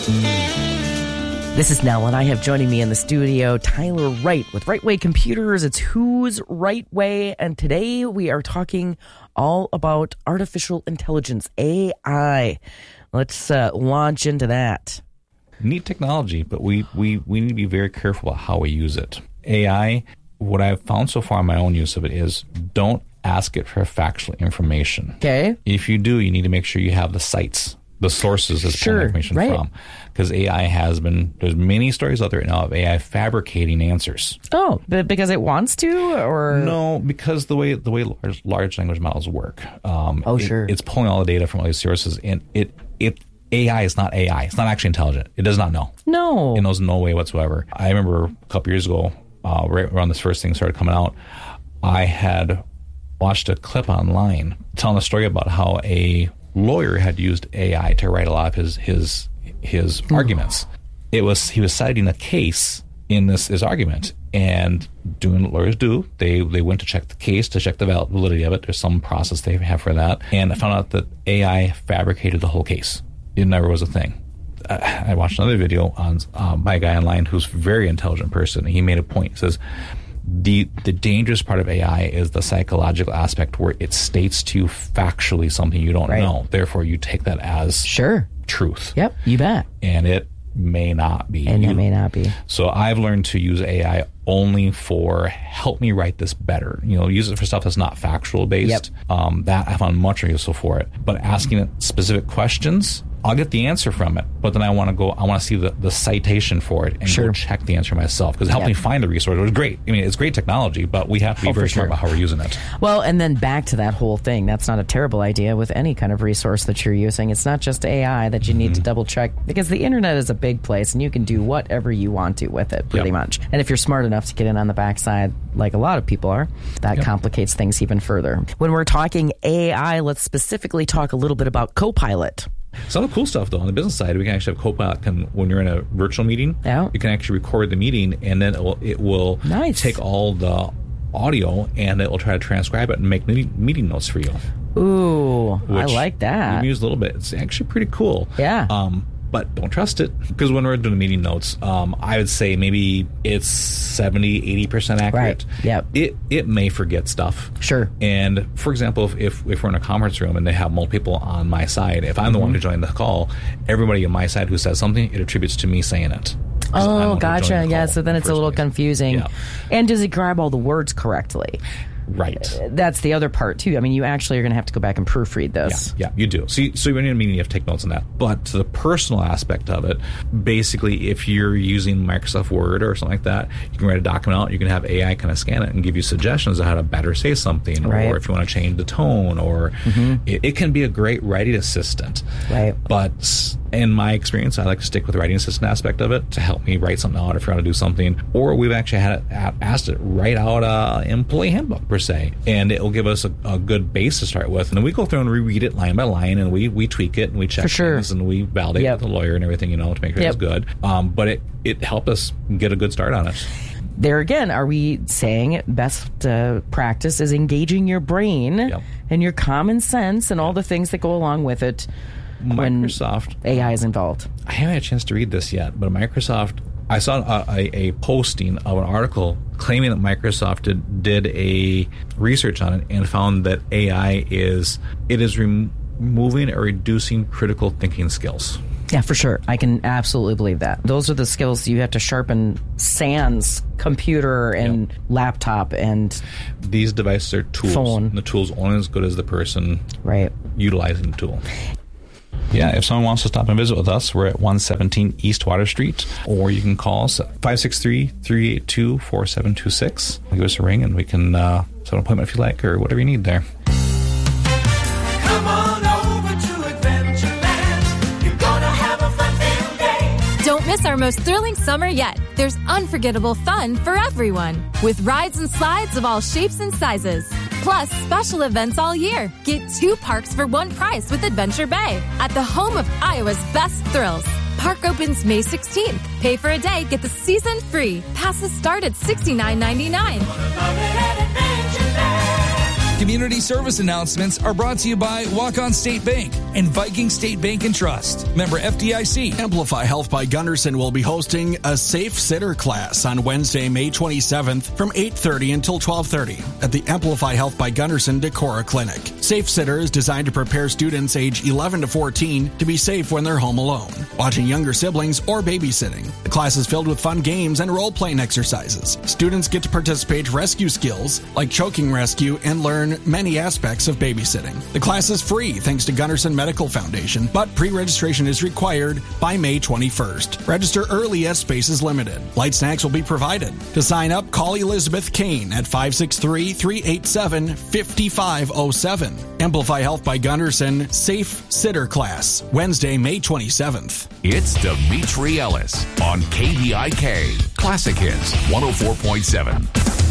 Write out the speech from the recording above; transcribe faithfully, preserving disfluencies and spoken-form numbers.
This is Nell, and I have joining me in the studio Tyler Wright with Right Way Computers. It's Who's Right Way, and today we are talking all about artificial intelligence, A I. Let's uh, launch into that. Neat technology, but we, we, we need to be very careful about how we use it. A I, what I've found so far in my own use of it is don't ask it for factual information. Okay. If you do, you need to make sure you have the sites, the sources it's sure, pulling information right. from. Because A I has been, there's many stories out there right now of A I fabricating answers. Oh, but because it wants to, or? No, because the way the way large, large language models work. Um, oh, it, sure. It's pulling all the data from all these sources, and it it A I is not A I. It's not actually intelligent. It does not know. No. It knows no way whatsoever. I remember a couple years ago, uh, right around this first thing started coming out, I had watched a clip online telling a story about how a lawyer had used A I to write a lot of his his his mm. arguments. It was he was citing a case in this his argument, and doing what lawyers do, they they went to check the case to check the validity of it. There's some process they have for that, and I found out that A I fabricated the whole case. It never was a thing. I, I watched another video on uh, by a guy online who's a very intelligent person. And he made a point. He says, The the dangerous part of A I is the psychological aspect where it states to you factually something you don't right. know. Therefore, you take that as sure truth. Yep, you bet. And it may not be. And you, it may not be. So I've learned to use A I only for help me write this better. You know, use it for stuff that's not factual based. Yep. Um, that I found much more useful for it. But asking it specific questions, I'll get the answer from it, but then I want to go, I want to see the, the citation for it and sure. go check the answer myself, because it helped yep. me find the resource. It was great. I mean, it's great technology, but we have to be oh, very sure. smart about how we're using it. Well, and then back to that whole thing. That's not a terrible idea with any kind of resource that you're using. It's not just A I that you need mm-hmm. to double check, because the internet is a big place and you can do whatever you want to with it, pretty yep. much. And if you're smart enough to get in on the backside, like a lot of people are, that yep. complicates things even further. When we're talking A I, let's specifically talk a little bit about Copilot. Some of the cool stuff, though, on the business side, we can actually have Copilot can, when you're in a virtual meeting, yeah. you can actually record the meeting, and then it will, it will nice. take all the audio, and it will try to transcribe it and make meeting, meeting notes for you. Ooh, I like that. You can use a little bit. It's actually pretty cool. Yeah. Um, but don't trust it, because when we're doing meeting notes, um, I would say maybe it's seventy, eighty percent accurate. Right. Yep. It it may forget stuff. Sure. And for example, if, if, if we're in a conference room and they have multiple people on my side, if I'm mm-hmm. the one who joined the call, everybody on my side who says something, it attributes to me saying it. Oh, gotcha. Yeah, so then it's a little place. confusing. Yeah. And does it grab all the words correctly? Right. That's the other part, too. I mean, you actually are going to have to go back and proofread this. Yeah, yeah, you do. So, you, so when you're in a meeting, you have to take notes on that. But to the personal aspect of it, basically, if you're using Microsoft Word or something like that, you can write a document out, you can have A I kind of scan it and give you suggestions on how to better say something, right. or if you want to change the tone, or mm-hmm. it, it can be a great writing assistant. Right. But in my experience, I like to stick with the writing assistant aspect of it to help me write something out if you want to do something. Or we've actually had it, asked it write out an employee handbook, per se, and it will give us a, a good base to start with. And then we go through and reread it line by line, and we, we tweak it, and we check For sure. things, and we validate yep. with the lawyer and everything, you know, to make sure yep. it's good. Um, but it, it helped us get a good start on it. There again, are we saying best uh, practice is engaging your brain yep. and your common sense and all the things that go along with it Microsoft, when A I is involved? I haven't had a chance to read this yet, but Microsoft, I saw a, a, a posting of an article claiming that Microsoft did, did a research on it and found that A I is, it is removing or reducing critical thinking skills. Yeah, for sure. I can absolutely believe that. Those are the skills you have to sharpen sans computer and yep. laptop and these devices are tools. Phone. And the tool's only as good as the person right. utilizing the tool. Yeah, if someone wants to stop and visit with us, we're at one seventeen East Water Street, or you can call us at five six three, three eight two, four seven two six. Give us a ring and we can uh, set an appointment if you like, or whatever you need there. Come on over to Adventureland. You're gonna have a fun-filled day. Don't miss our most thrilling summer yet. There's unforgettable fun for everyone, with rides and slides of all shapes and sizes. Plus, special events all year. Get two parks for one price with Adventure Bay at the home of Iowa's best thrills. Park opens May sixteenth. Pay for a day, get the season free. Passes start at sixty-nine ninety-nine. Community service announcements are brought to you by Walk-On State Bank, and Viking State Bank and Trust. Member F D I C. Amplify Health by Gunderson will be hosting a Safe Sitter class on Wednesday, May twenty-seventh from eight thirty until twelve thirty at the Amplify Health by Gunderson Decorah Clinic. Safe Sitter is designed to prepare students age eleven to fourteen to be safe when they're home alone, watching younger siblings, or babysitting. The class is filled with fun games and role-playing exercises. Students get to participate in rescue skills like choking rescue and learn many aspects of babysitting. The class is free thanks to Gunderson Medical Foundation, but pre-registration is required by May twenty-first. Register early as space is limited. Light snacks will be provided. To sign up, call Elizabeth Kane at five six three, three eight seven, five five zero seven. Amplify Health by Gunderson Safe Sitter Class, Wednesday, May twenty-seventh. It's Dimitri Ellis on K D I K. Classic Hits one oh four point seven.